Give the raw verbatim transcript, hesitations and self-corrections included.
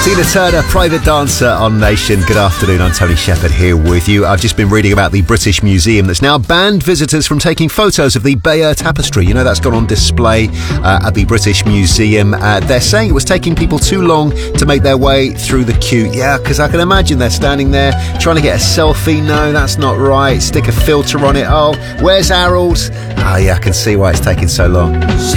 Tina Turner, Private Dancer on Nation. Good afternoon, I'm Tony Shepherd here with you. I've just been reading about the British Museum that's now banned visitors from taking photos of the Bayeux Tapestry. You know, that's gone on display uh, at the British Museum. Uh, they're saying it was taking people too long to make their way through the queue. Yeah, because I can imagine they're standing there trying to get a selfie. No, that's not right. Stick a filter on it. Oh, where's Harold? Oh yeah, I can see why it's taking so long.